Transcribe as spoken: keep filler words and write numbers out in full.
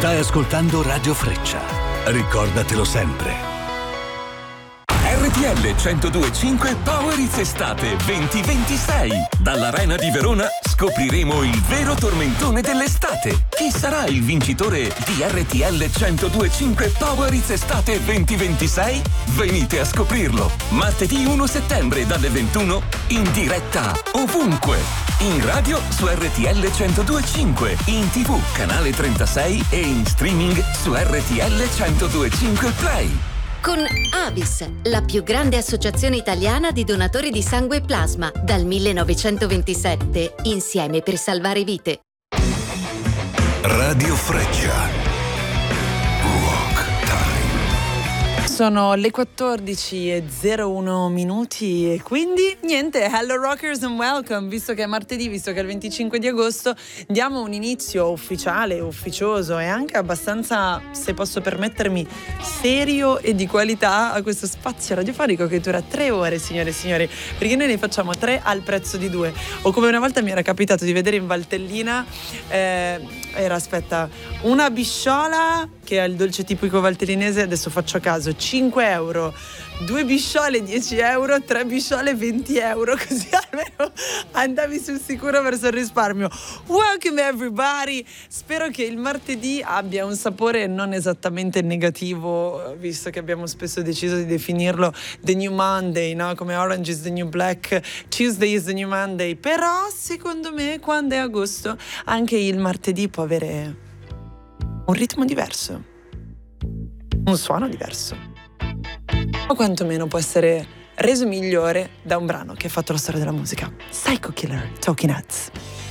Stai ascoltando Radio Freccia. Ricordatelo sempre. R T L centodue e cinque Power It's Estate venti ventisei. Dall'Arena di Verona scopriremo il vero tormentone dell'estate. Chi sarà il vincitore di R T L centodue e cinque Power It's Estate venti ventisei? Venite a scoprirlo. Martedì primo settembre dalle ventuno in diretta ovunque. In radio su R T L centodue e cinque, in tivù canale trentasei e in streaming su R T L centodue e cinque Play. Con Avis, la più grande associazione italiana di donatori di sangue e plasma, dal millenovecentoventisette, insieme per salvare vite. Radio Freccia. Sono le quattordici e zero uno minuti e quindi niente, hello rockers and welcome. Visto che è martedì, visto che è il venticinque di agosto, diamo un inizio ufficiale, ufficioso e anche abbastanza, se posso permettermi, serio e di qualità a questo spazio radiofonico che dura tre ore, signore e signori, perché noi ne facciamo tre al prezzo di due. O come una volta mi era capitato di vedere in Valtellina, eh, era aspetta, una bisciola che è il dolce tipico valtellinese, adesso faccio a caso, cinque euro, due bisciole dieci euro, tre bisciole venti euro, così almeno andavi sul sicuro verso il risparmio. Welcome everybody, spero che il martedì abbia un sapore non esattamente negativo, visto che abbiamo spesso deciso di definirlo the new Monday, no? Come Orange is the new black, Tuesday is the new Monday, però secondo me quando è agosto anche il martedì può avere un ritmo diverso, un suono diverso, o quantomeno può essere reso migliore da un brano che ha fatto la storia della musica. Psycho Killer, Talking Heads.